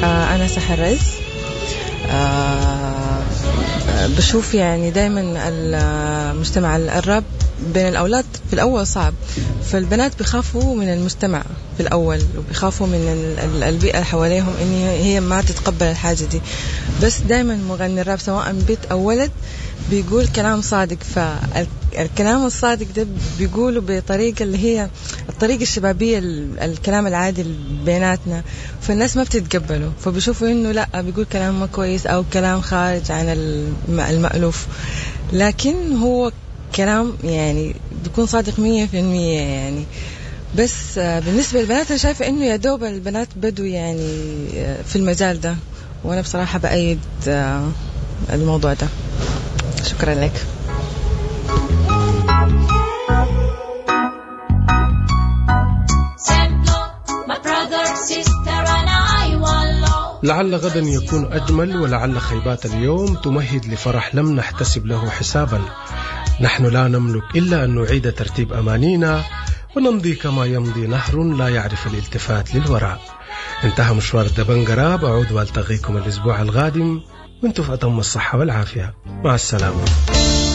أنا سحر رز. بشوف يعني دايما المجتمع الراب بين الأولاد في الأول صعب، فالبنات بيخافوا من المجتمع في الأول وبيخافوا من البيئة اللي حواليهم إن هي ما تتقبل الحاجة دي. بس دايما مغني الراب سواء بنت أو ولد بيقول كلام صادق، فالكلام الصادق ده بيقوله بطريقة اللي هي الطريقة الشبابية، الكلام العادي بيناتنا، فالناس ما بتتقبله، فبيشوفوا إنه لا بيقول كلام ما كويس أو كلام خارج عن المألوف. لكن هو كلام يعني بيكون صادق 100% يعني. بس بالنسبة للبنات أنا شايفة إنه يا دوب البنات بدوا يعني في المجال ده، وأنا بصراحة بأيد الموضوع ده. شكرا لك. لعل غدا يكون أجمل، ولعل خيبات اليوم تمهد لفرح لم نحتسب له حسابا. نحن لا نملك إلا أن نعيد ترتيب أمانينا ونمضي كما يمضي نهر لا يعرف الالتفات للوراء. انتهى مشوار الدبنجرة، بعود والتقيكم الأسبوع القادم وانتم في أتم الصحة والعافية. مع السلامة.